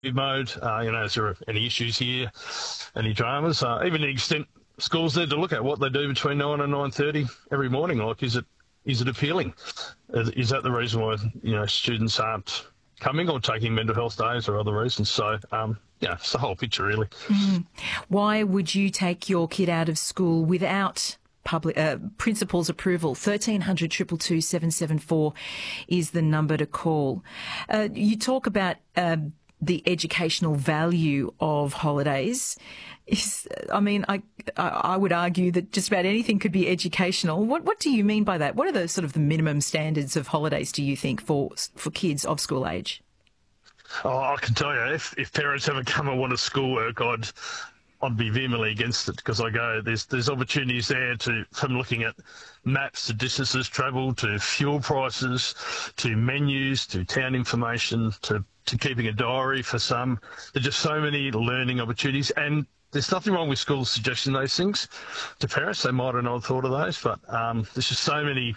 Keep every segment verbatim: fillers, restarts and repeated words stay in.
mode? Uh, you know, is there any issues here, any dramas? Uh, even the extent schools need to look at what they do between nine and nine thirty every morning. Like, is it is it appealing? Is, is that the reason why you know students aren't coming or taking mental health days or other reasons? So, um, yeah, it's the whole picture really. Mm. Why would you take your kid out of school without public uh, principal's approval? thirteen hundred two two two seven seven four is the number to call. Uh, you talk about uh, the educational value of holidays. Is, I mean, I I would argue that just about anything could be educational. What what do you mean by that? What are the sort of the minimum standards of holidays, do you think, for for kids of school age? Oh, I can tell you, if, if parents ever come and want to schoolwork, I'd I'd be vehemently against it, because I go, there's there's opportunities there to from looking at maps to distances travelled, to fuel prices, to menus, to town information, to, to keeping a diary for some. There's just so many learning opportunities, and there's nothing wrong with schools suggesting those things to parents. They might have not thought of those, but um, there's just so many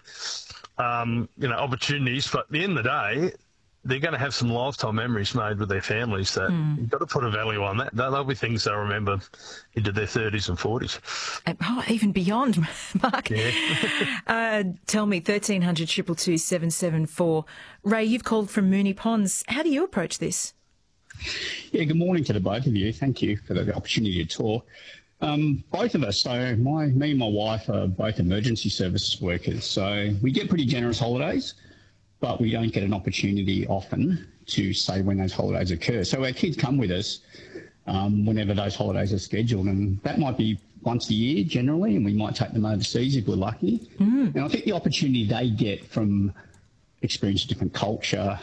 um, you know opportunities. But at the end of the day, they're going to have some lifetime memories made with their families that mm. you've got to put a value on that. They'll be things they'll remember into their thirties and forties. Oh, even beyond, Mark. Yeah. uh, tell me, thirteen hundred two two two seven seven four. Ray, you've called from Moonee Ponds. How do you approach this? Yeah, good morning to the both of you. Thank you for the opportunity to talk. Um, both of us, so my, me and my wife are both emergency services workers, so we get pretty generous holidays, but we don't get an opportunity often to say when those holidays occur. So our kids come with us um, whenever those holidays are scheduled, and that might be once a year generally, and we might take them overseas if we're lucky. Mm. And I think the opportunity they get from experiencing different culture,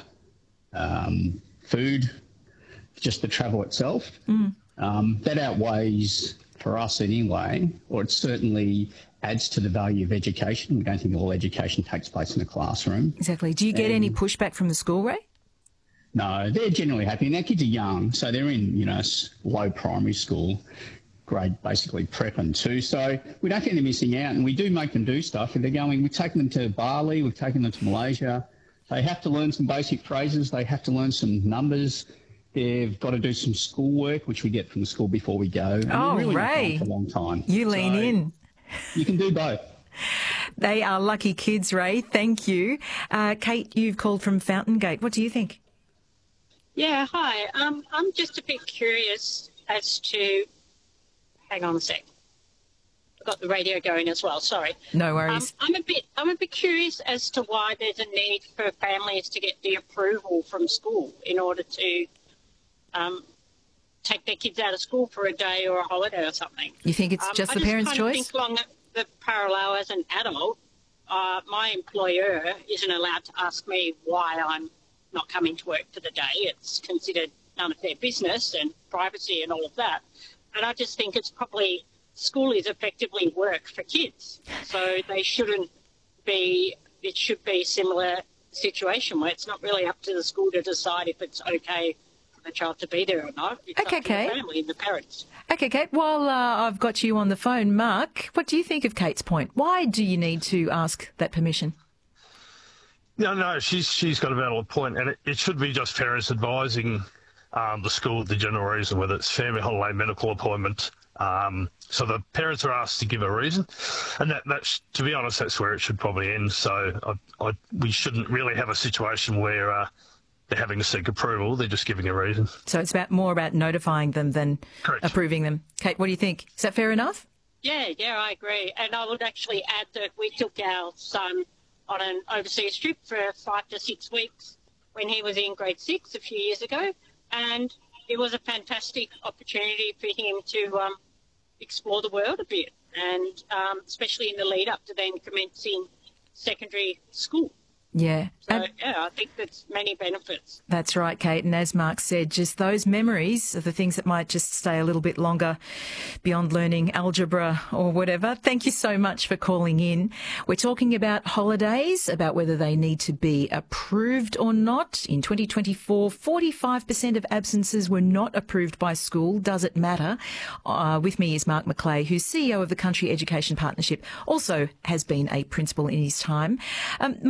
um, food, just the travel itself, mm. um, that outweighs, for us anyway, or it certainly adds to the value of education. We don't think all education takes place in a classroom. Exactly. Do you get and, any pushback from the school, Ray? No, they're generally happy. And our kids are young, so they're in, you know, low primary school, grade basically prep and two. So we don't think they're missing out, and we do make them do stuff. If they're going, we've taken them to Bali, we've taken them to Malaysia. They have to learn some basic phrases. They have to learn some numbers. They've got to do some schoolwork, which we get from the school before we go. And oh, really Ray, for a long time. You lean so in. You can do both. They are lucky kids, Ray. Thank you. Uh, Kate, you've called from Fountain Gate. What do you think? Yeah, hi. Um, I'm just a bit curious as to... Hang on a sec. I've got the radio going as well, sorry. No worries. Um, I'm a bit I'm a bit curious as to why there's a need for families to get the approval from school in order to um, take their kids out of school for a day or a holiday or something. You think it's um, just I the just parents' kind choice? I just think along the parallel as an adult, uh, my employer isn't allowed to ask me why I'm not coming to work for the day. It's considered none of their business and privacy and all of that. And I just think it's probably school is effectively work for kids. So they shouldn't be, it should be a similar situation where it's not really up to the school to decide if it's okay for the child to be there or not. It's okay, up to Kate. the family and the parents. Okay, Kate, while uh, I've got you on the phone, Mark, what do you think of Kate's point? Why do you need to ask that permission? No, no, she's she's got a valid point, and it, it should be just parents advising um, the school the general reason, whether it's family holiday, medical appointment. Um, so the parents are asked to give a reason, and that, that's, to be honest, that's where it should probably end. So I, I, we shouldn't really have a situation where uh, they're having to seek approval. They're just giving a reason. So it's about more about notifying them than Correct. Approving them. Kate, what do you think? Is that fair enough? Yeah, yeah, I agree. And I would actually add that we took our son on an overseas trip for five to six weeks when he was in grade six a few years ago, and it was a fantastic opportunity for him to um, explore the world a bit, and um, especially in the lead up to then commencing secondary school. Yeah. So, and yeah, I think there's many benefits. That's right, Kate. And as Mark said, just those memories are the things that might just stay a little bit longer beyond learning algebra or whatever. Thank you so much for calling in. We're talking about holidays, about whether they need to be approved or not. In twenty twenty-four, forty-five percent of absences were not approved by school. Does it matter? Uh, with me is Mark McClay, who's C E O of the Country Education Partnership, also has been a principal in his time. Um, Mark, I guess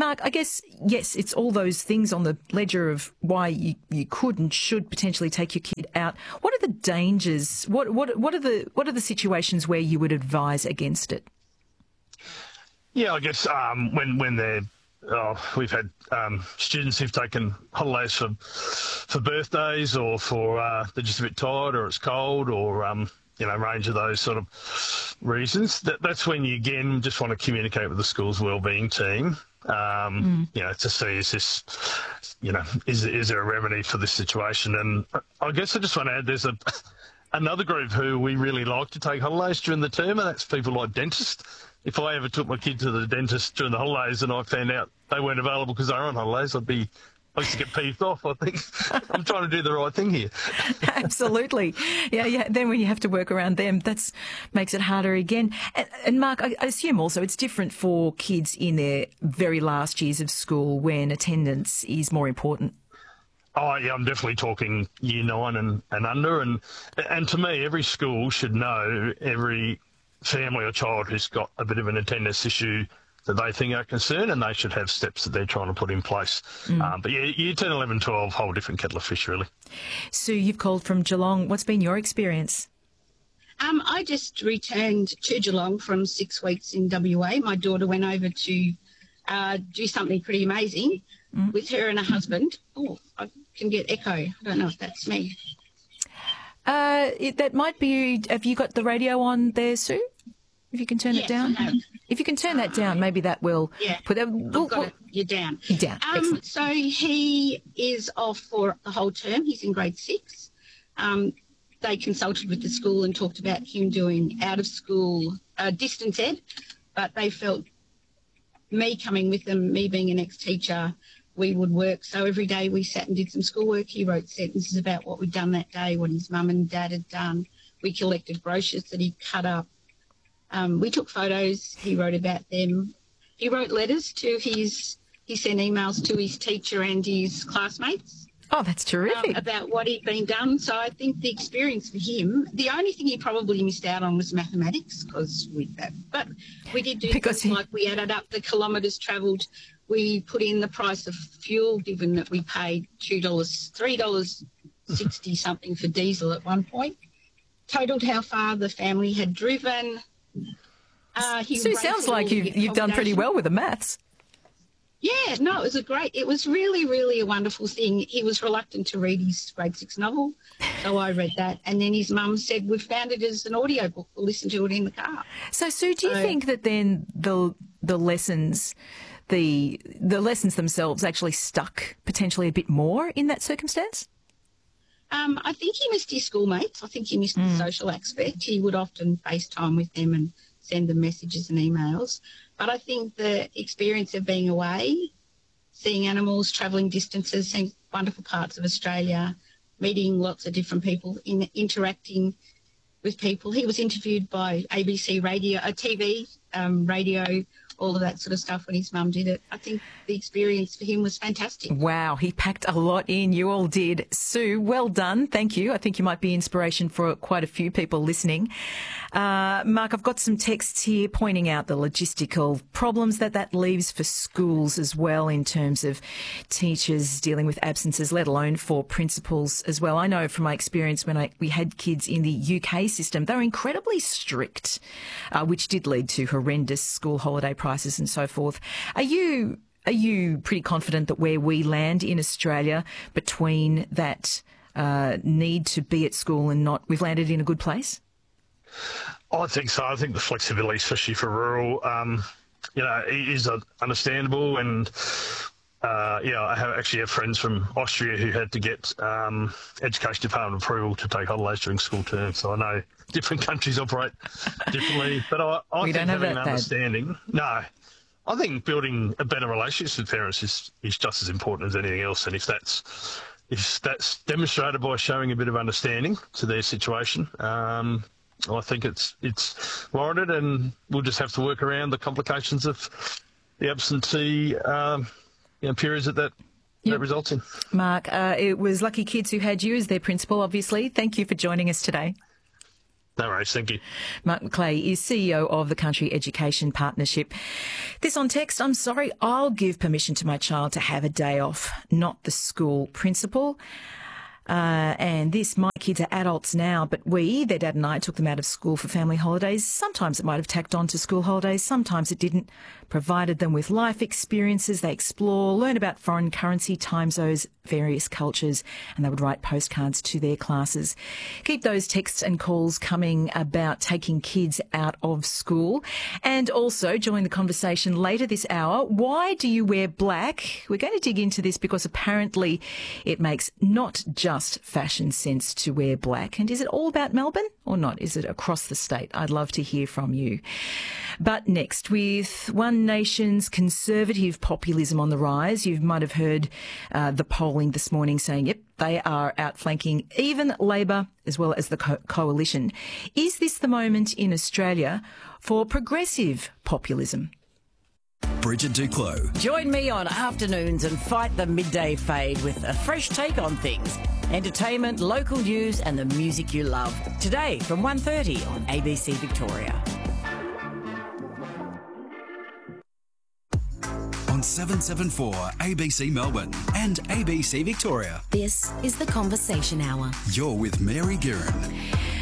guess, yes, it's all those things on the ledger of why you, you could and should potentially take your kid out. What are the dangers? What what what are the what are the situations where you would advise against it? Yeah, I guess um, when when they're oh, we've had um, students who've taken holidays for for birthdays or for uh, they're just a bit tired or it's cold or um, you know, range of those sort of reasons. That that's when you again just want to communicate with the school's wellbeing team. Um, mm. You know, to see is this, you know, is is there a remedy for this situation? And I guess I just want to add there's a another group who we really like to take holidays during the term, and that's people like dentists. If I ever took my kid to the dentist during the holidays and I found out they weren't available because they were on holidays, I'd be, I used to get peeved off. I think I'm trying to do the right thing here. Absolutely. Yeah, yeah. Then when you have to work around them, that's makes it harder again. And, and Mark, I, I assume also it's different for kids in their very last years of school when attendance is more important. Oh, yeah, I'm definitely talking year nine and, and under. And, and to me, every school should know every family or child who's got a bit of an attendance issue that they think are concerned, and they should have steps that they're trying to put in place. Mm. Um, but yeah, year ten, eleven, twelve, whole different kettle of fish, really. Sue, you've called from Geelong. What's been your experience? Um, I just returned to Geelong from six weeks in W A. My daughter went over to uh, do something pretty amazing mm. with her and her husband. Oh, I can get echo. I don't know if that's me. Uh, it, that might be. Have you got the radio on there, Sue? If you can turn yes, it down. I have. If you can turn that down, maybe that will yeah. put that. I've got it. You're down. You're down. Um, so he is off for the whole term. He's in grade six. Um, they consulted with the school and talked about him doing out of school uh, distance ed, but they felt me coming with them, me being an ex-teacher, we would work. So every day we sat and did some schoolwork. He wrote sentences about what we'd done that day, what his mum and dad had done. We collected brochures that he cut up. Um, we took photos. He wrote about them. He wrote letters to his, he sent emails to his teacher and his classmates. Oh, that's terrific. Um, about what he'd been done. So I think the experience for him, the only thing he probably missed out on was mathematics, because we, that, but we did do because things he... like we added up the kilometres travelled. We put in the price of fuel, given that we paid two dollars, three dollars sixty something for diesel at one point. Totaled how far the family had driven. Uh, he Sue, sounds like you've, you've done pretty well with the maths. Yeah, no, it was a great, it was really, really a wonderful thing. He was reluctant to read his grade six novel, so I read that. And then his mum said, we've found it as an audio book. We'll listen to it in the car. So, Sue, do you so, think that then the the lessons, the the lessons themselves actually stuck potentially a bit more in that circumstance? Um, I think he missed his schoolmates. I think he missed mm. the social aspect. He would often FaceTime with them and send them messages and emails. But I think the experience of being away, seeing animals, travelling distances, seeing wonderful parts of Australia, meeting lots of different people, in, interacting with people. He was interviewed by A B C radio, uh, T V, um, radio, all of that sort of stuff when his mum did it. I think the experience for him was fantastic. Wow, he packed a lot in. You all did. Sue, well done. Thank you. I think you might be inspiration for quite a few people listening. Uh, Mark, I've got some texts here pointing out the logistical problems that that leaves for schools as well in terms of teachers dealing with absences, let alone for principals as well. I know from my experience when I, we had kids in the U K system, they were incredibly strict, uh, which did lead to horrendous school holiday prices and so forth. Are you are you pretty confident that where we land in Australia between that uh, need to be at school and not, we've landed in a good place? I think so. I think the flexibility, especially for rural, um, you know, is uh, understandable. And, uh, yeah, I have actually have friends from Austria who had to get um, Education Department approval to take holidays during school term. So I know different countries operate differently. But I, I we think don't have having that an understanding, no, I think building a better relationship with parents is, is just as important as anything else. And if that's if that's demonstrated by showing a bit of understanding to their situation, um, I think it's it's warranted, and we'll just have to work around the complications of the absentee um, you know, periods that that, yep. that results in. Mark, uh, it was Lucky Kids who had you as their principal, obviously. Thank you for joining us today. No worries, thank you. Mark McClay is C E O of the Country Education Partnership. This on text, I'm sorry, I'll give permission to my child to have a day off, not the school principal. Uh, and this, my kids are adults now, but we, their dad and I, took them out of school for family holidays. Sometimes it might have tacked on to school holidays, sometimes it didn't. Provided them with life experiences, they explore, learn about foreign currency, time zones, various cultures, and they would write postcards to their classes. Keep those texts and calls coming about taking kids out of school. And also join the conversation later this hour. Why do you wear black? We're going to dig into this because apparently it makes not just fashion sense to wear black. And is it all about Melbourne or not? Is it across the state? I'd love to hear from you. But next, with One Nation's conservative populism on the rise, you might have heard uh, the polling this morning saying, yep, they are outflanking even Labor as well as the co- coalition. Is this the moment in Australia for progressive populism? Bridget Duclos. Join me on afternoons and fight the midday fade with a fresh take on things. Entertainment, local news and the music you love. Today from one thirty on A B C Victoria. On seven seventy-four A B C Melbourne and A B C Victoria. This is the Conversation Hour. You're with Mary Guerin.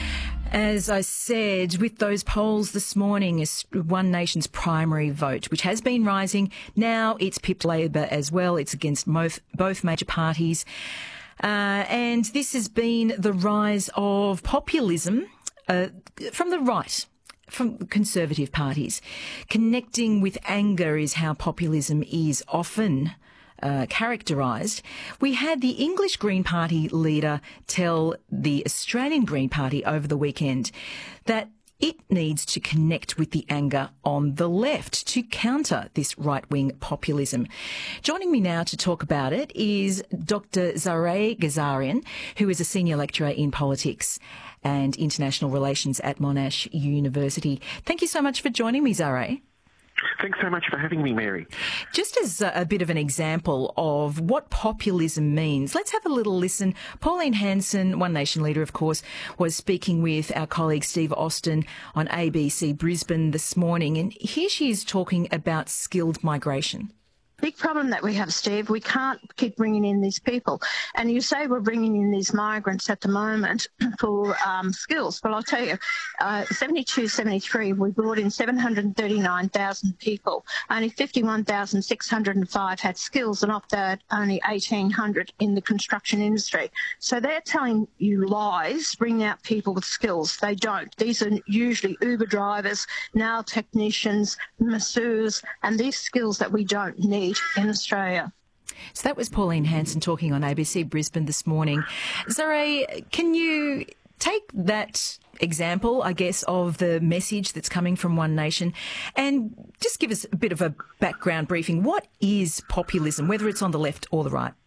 As I said, with those polls this morning, One Nation's primary vote, which has been rising. Now it's pipped Labor as well. It's against both, both major parties. Uh, and this has been the rise of populism uh, from the right, from conservative parties. Connecting with anger is how populism is often Uh, characterised. We had the English Green Party leader tell the Australian Green Party over the weekend that it needs to connect with the anger on the left to counter this right-wing populism. Joining me now to talk about it is Doctor Zaray Ghazarian, who is a senior lecturer in politics and international relations at Monash University. Thank you so much for joining me, Zaray. Thanks so much for having me, Mary. Just as a, a bit of an example of what populism means, let's have a little listen. Pauline Hanson, One Nation leader, of course, was speaking with our colleague Steve Austin on A B C Brisbane this morning, and here she is talking about skilled migration. Big problem that we have, Steve. We can't keep bringing in these people. And you say we're bringing in these migrants at the moment for um, skills. Well, I'll tell you, uh, seventy-two, seventy-three, we brought in seven hundred thirty-nine thousand people. Only fifty-one thousand six hundred five had skills, and of that, only eighteen hundred in the construction industry. So they're telling you lies, bringing out people with skills. They don't. These are usually Uber drivers, nail technicians, masseurs, and these skills that we don't need in Australia. So that was Pauline Hanson talking on A B C Brisbane this morning. Zaray, can you take that example, I guess, of the message that's coming from One Nation and just give us a bit of a background briefing? What is populism, whether it's on the left or the right?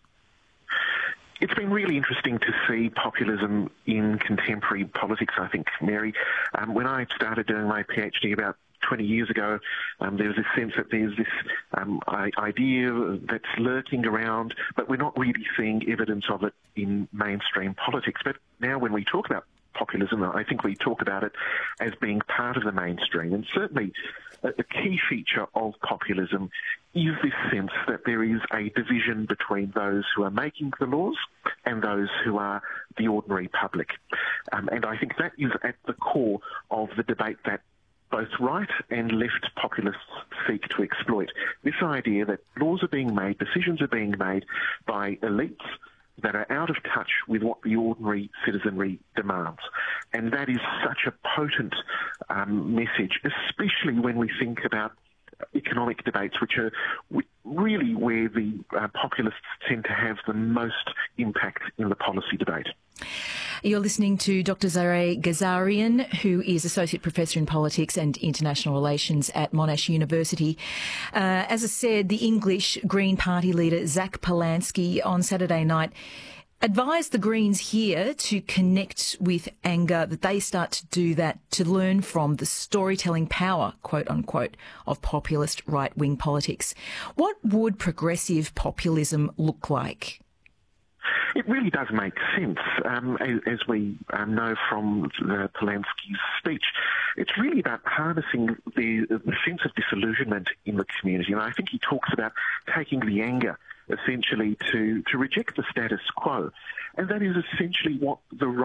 It's been really interesting to see populism in contemporary politics, I think, Mary. Um, when I started doing my PhD about twenty years ago, um, there was this sense that there's this um, idea that's lurking around, but we're not really seeing evidence of it in mainstream politics. But now when we talk about populism, I think we talk about it as being part of the mainstream. And certainly a, a key feature of populism is this sense that there is a division between those who are making the laws and those who are the ordinary public. Um, and I think that is at the core of the debate that both right and left populists seek to exploit. This idea that laws are being made, decisions are being made by elites that are out of touch with what the ordinary citizenry demands. And that is such a potent um, message, especially when we think about economic debates, which are really where the uh, populists tend to have the most impact in the policy debate. You're listening to Doctor Zaray Ghazarian, who is Associate Professor in Politics and International Relations at Monash University. Uh, as I said, the English Green Party leader, Zach Polanski, on Saturday night advised the Greens here to connect with anger, that they start to do that to learn from the storytelling power, quote unquote, of populist right-wing politics. What would progressive populism look like? It really does make sense. Um, as, as we um, know from the Polanski's speech, it's really about harnessing the, the sense of disillusionment in the community. And I think he talks about taking the anger, essentially, to, to reject the status quo. And that is essentially what the